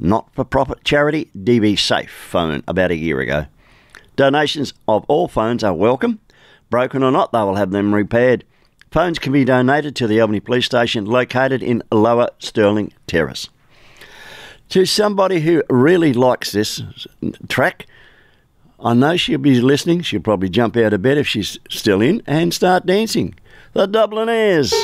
not-for-profit charity DB Safe phone about a year ago. Donations of all phones are welcome. Broken or not, they will have them repaired. Phones can be donated to the Albany Police Station located in Lower Stirling Terrace. To somebody who really likes this track, I know she'll be listening. She'll probably jump out of bed if she's still in and start dancing. The Dublinaires.